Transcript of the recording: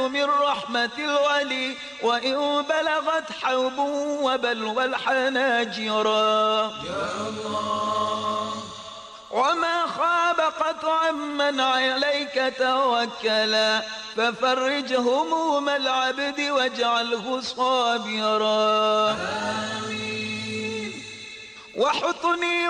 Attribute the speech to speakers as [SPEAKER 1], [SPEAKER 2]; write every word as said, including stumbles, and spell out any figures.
[SPEAKER 1] ترجو من رحمة الولي وإن بلغت حوب وبلوى الحناجرا يا الله. وما خاب قطعا من عليك توكلا ففرج هموم العبد واجعله صابرا آمين. وحطني